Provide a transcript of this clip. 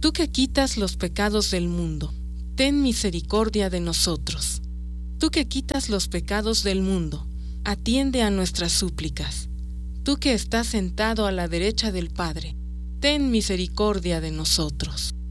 Tú que quitas los pecados del mundo, ten misericordia de nosotros. Tú que quitas los pecados del mundo, atiende a nuestras súplicas. Tú que estás sentado a la derecha del Padre, ten misericordia de nosotros.